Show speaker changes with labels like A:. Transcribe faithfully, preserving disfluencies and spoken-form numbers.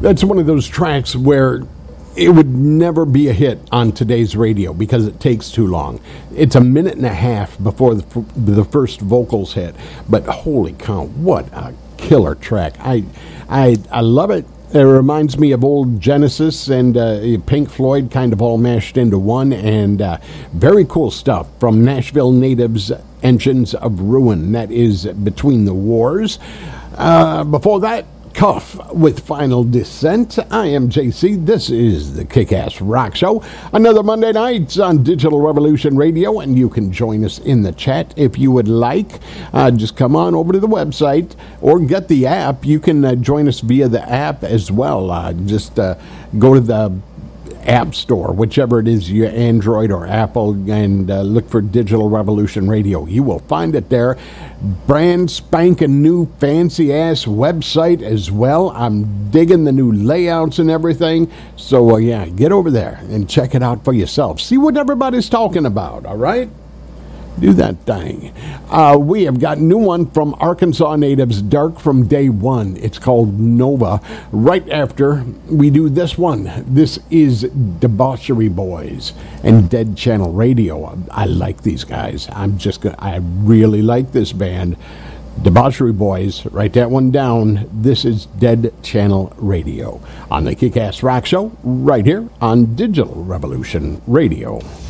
A: That's one of those tracks where it would never be a hit on today's radio because it takes too long. It's a minute and a half before the, the first vocals hit. But holy cow, what a killer track. I, I, I love it. It reminds me of old Genesis and uh, Pink Floyd kind of all mashed into one, and uh, very cool stuff from Nashville natives, Engines of Ruin. That is Between the Wars. Uh, before that, Cuff with Final Descent. I am J C. This is the Kick-Ass Rock Show. Another Monday night on Digital Revolution Radio, and you can join us in the chat if you would like. Uh, just come on over to the website or get the app. You can uh, join us via the app as well. Uh, just uh, go to the App Store, whichever it is, your Android or Apple, and uh, look for Digital Revolution Radio. You will find it there. Brand spanking new fancy ass website as well. I'm digging the new layouts and everything. So uh, yeah, get over there and check it out for yourself. See what everybody's talking about, all right? Do that thing. Uh, we have got a new one from Arkansas natives, Dark from Day One. It's called Nova. Right after we do this one, this is Debauchery Boys and Dead Channel Radio. I like these guys. I'm just gonna, I really like this band. Debauchery Boys, write that one down. This is Dead Channel Radio on the Kick-Ass Rock Show right here on Digital Revolution Radio.